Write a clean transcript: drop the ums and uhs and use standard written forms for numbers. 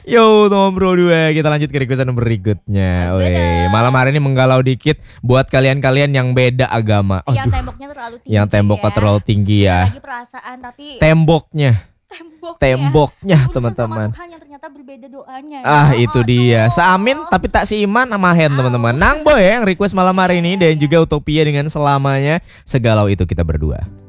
Yo nomor bro 2, kita lanjut ke requestan berikutnya. Weh, malam hari ini menggalau dikit buat kalian-kalian yang beda agama. Yang temboknya terlalu tinggi. Yang temboknya terlalu tinggi ya. Lagi perasaan tapi Temboknya urusan teman-teman. sama Tuhan yang ternyata berbeda doanya. Itu dia. Seamin tapi tak seiman sama Hen teman-teman. Nang Boy yang request malam hari ini dan juga Utopia dengan selamanya. Segalau itu kita berdua.